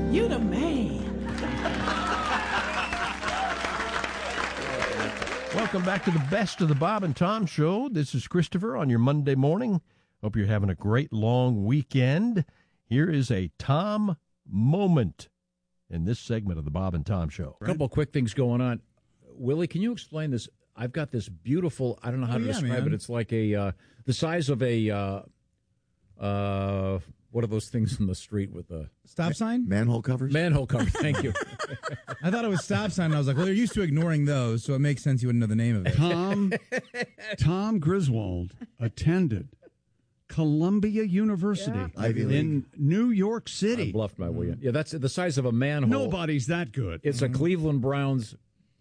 You the man. Welcome back to the best of the Bob and Tom Show. This is Christopher on your Monday morning. Hope you're having a great long weekend. Here is a Tom moment in this segment of the Bob and Tom Show. A couple of quick things going on. Willie, can you explain this? I've got this beautiful, I don't know how to describe it. It's like a, the size of a, what are those things in the street with the... Stop sign? Manhole covers? Manhole cover, thank you. I thought it was stop sign, and I was like, well, you're used to ignoring those, so it makes sense you wouldn't know the name of it. Tom Griswold attended Columbia University in New York City. I bluffed my way in. Yeah, that's the size of a manhole. Nobody's that good. It's a Cleveland Browns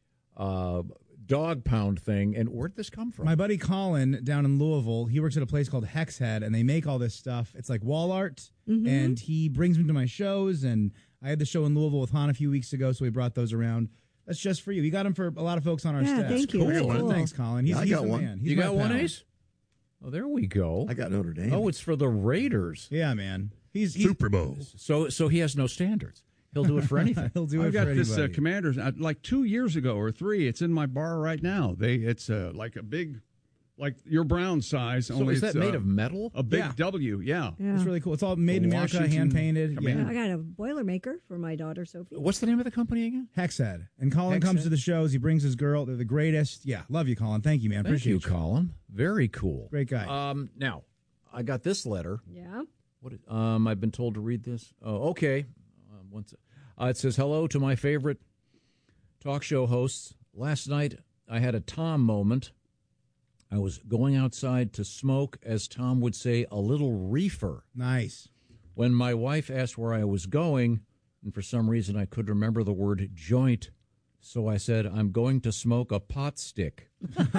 dog pound thing. And where'd this come from? My buddy Colin down in Louisville, he works at a place called Hexhead, and they make all this stuff. It's like wall art, and he brings them to my shows, and I had the show in Louisville with Han a few weeks ago, so we brought those around. That's just for you. We got them for a lot of folks on our staff. Thank you. Cool. Thanks, Colin. He's I the got one. man. He's You my got one, pal. Ace? Oh, there we go. I got Notre Dame. Oh, it's for the Raiders. Yeah, man. He's Super Bowl. So he has no standards. He'll do it for anything. He'll do it I've got for this anybody. Commanders, like 2 years ago or 3. It's in my bar right now. It's like a big, like your Brown size. So only is that it's, made of metal? A big Yeah. W, yeah. It's really cool. It's all made in America, Washington hand painted. Command. I got a Boilermaker for my daughter, Sophie. What's the name of the company again? Hexhead. And Colin comes Hexhead? to the shows. He brings his girl. They're the greatest. Yeah, love you, Colin. Thank you, man. Thank you, Appreciate you. Colin. Very cool. Great guy. Now, I got this letter. Yeah. I've been told to read this. Oh, okay. It says, hello to my favorite talk show hosts. Last night, I had a Tom moment. I was going outside to smoke, as Tom would say, a little reefer. Nice. When my wife asked where I was going, and for some reason I could remember the word joint, so I said, I'm going to smoke a pot stick.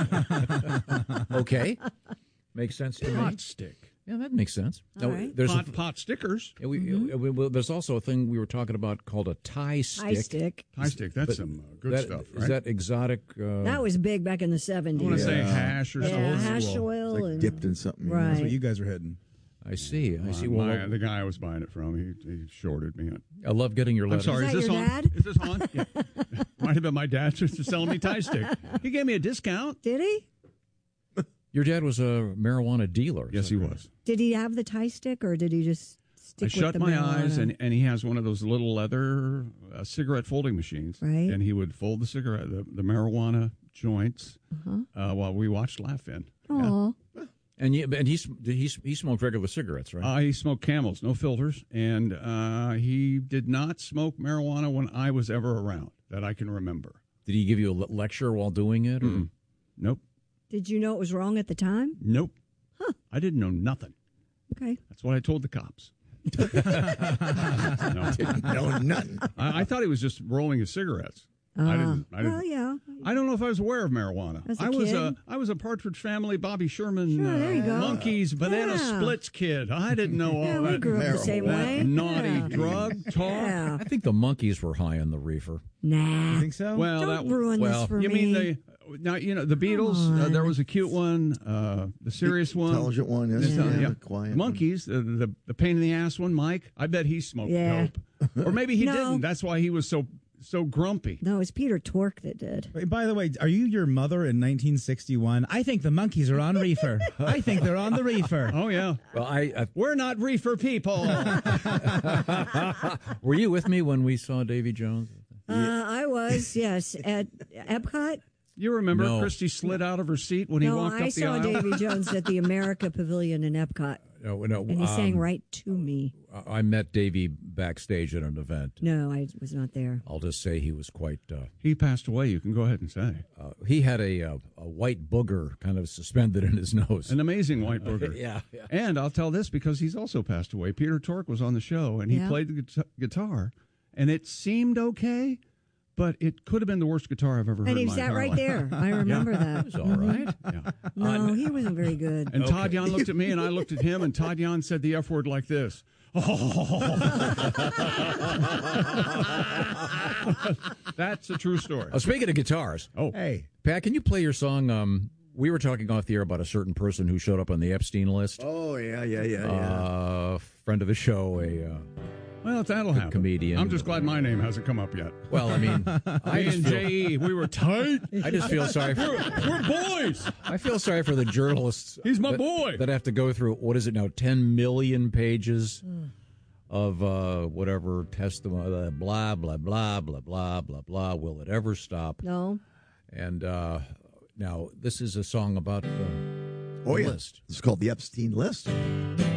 Okay. Makes sense to me. Pot stick. Yeah, that makes sense. All right. There's Pot stickers. there's also a thing we were talking about called a tie stick. Tie stick. Tie stick, that's some good stuff, right? Is that exotic? That was big back in the 70s. I want to say hash or yeah, something. hash school. oil. It's like and, dipped in something. you know. Right. That's what you guys were hitting. I see. The guy I was buying it from, he shorted me. I love getting your I'm letters. sorry, Is is that this your on? dad? Is this on? Yeah. Might have been my dad just selling me tie stick. He gave me a discount. Did he? Your dad was a marijuana dealer. Yes, he was. Did he have the tie stick, or did he just stick I with shut the my marijuana? eyes, and he has one of those little leather cigarette folding machines. Right. And he would fold the marijuana joints while we watched Laugh-In. Aw. And he smoked regular cigarettes, right? He smoked Camels, no filters, and he did not smoke marijuana when I was ever around, that I can remember. Did he give you a lecture while doing it? Or? Nope. Did you know it was wrong at the time? Nope. I didn't know nothing. Okay. That's what I told the cops. No. Didn't know nothing. I thought he was just rolling his cigarettes. I didn't. Well, yeah. I don't know if I was aware of marijuana. As a I kid? was a Partridge Family, Bobby Sherman, Sure, there you go. Monkeys, Banana Yeah. Splits kid. I didn't know all Yeah, we that. grew up the same marijuana. way. Naughty Yeah. drug talk. Yeah. I think the monkeys were high on the reefer. Nah. You think so? Well, Don't ruin this for you me. mean the Beatles? There was a cute one, the serious one, Intelligent one, yes. Yeah. The quiet Monkeys, the pain in the ass one, Mike. I bet he smoked Yeah. dope, or maybe he No. didn't. That's why he was so grumpy. No, it was Peter Tork that did. Wait, by the way, are you your mother in 1961? I think the monkeys are on reefer. I think they're on the reefer. Oh yeah. Well, We're not reefer people. were you with me when we saw Davy Jones? I was, yes, at Epcot. You remember No. Christy slid out of her seat when he No, walked I up the saw aisle? Davy Jones at the America Pavilion in Epcot, No. and he sang right to me. I met Davy backstage at an event. No, I was not there. I'll just say he was quite. He passed away. You can go ahead and say He had a white booger kind of suspended in his nose. an amazing white booger. Yeah. And I'll tell this because he's also passed away. Peter Tork was on the show, and he Yeah. played the guitar, and it seemed okay, but it could have been the worst guitar I've ever heard And he in my sat entire right life. there. I remember that. It's all right. Yeah. No, he wasn't very good. And Todd Yon looked at me, and I looked at him, and Todd Yon said the F word like this. That's a true story. Speaking of guitars, Hey. Pat, can you play your song? We were talking off the air about a certain person who showed up on the Epstein list. Oh, yeah. Friend of the show, Well, that'll happen. comedian. I'm just glad my name hasn't come up yet. Well, I mean, I just feel, J.E., we were tight. I just feel sorry for We're boys. I feel sorry for the journalists. He's my boy. That have to go through, what is it now, 10 million pages of whatever testimony, blah, blah, blah, blah, blah, blah, blah. Will it ever stop? No. And now, this is a song about the Oh, yeah. list. It's called the Epstein List.